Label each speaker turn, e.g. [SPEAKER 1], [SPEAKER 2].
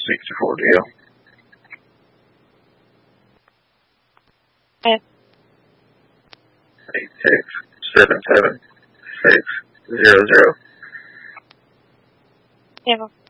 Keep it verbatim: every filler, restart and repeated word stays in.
[SPEAKER 1] sixty-four deal.
[SPEAKER 2] Okay.
[SPEAKER 1] Eight six seven seven six zero zero.
[SPEAKER 2] Yeah.